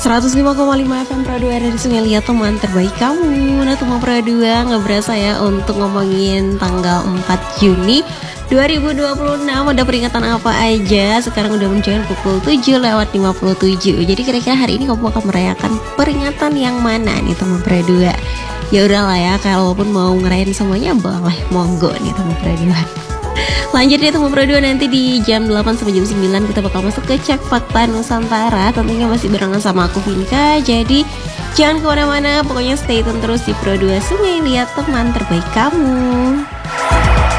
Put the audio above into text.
105,5 FM Pro 2 dari Sungai Liat, teman terbaik kamu. Nah teman Pro 2, gak berasa ya untuk ngomongin tanggal 4 Juni 2026. Ada peringatan apa aja? Sekarang udah menunjukkan pukul 7:57. Jadi kira-kira hari ini kamu akan merayakan peringatan yang mana nih teman Pro 2? Ya udahlah ya, kalaupun mau ngerayain semuanya boleh, monggo nih teman Pro 2. Lanjut ya teman Pro 2, nanti di jam 8 sampai jam 9 kita bakal masuk ke Cek Fakta Nusantara. Tentunya masih barengan sama aku Vinka. Jadi jangan kemana-mana, pokoknya stay tune terus di Pro 2 Sungai Liat, teman terbaik kamu.